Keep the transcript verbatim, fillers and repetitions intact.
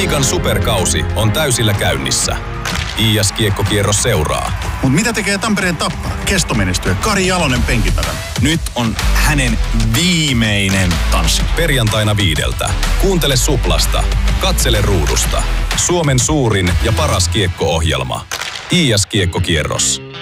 Liigan superkausi on täysillä käynnissä. I S-kiekkokierros seuraa. Mut mitä tekee Tampereen Tappara? Kestomenestyjä Kari Jalonen penkin takana. Nyt on hänen viimeinen tanssi. Perjantaina viideltä. Kuuntele Suplasta. Katsele ruudusta. Suomen suurin ja paras kiekko-ohjelma. I S-kiekkokierros.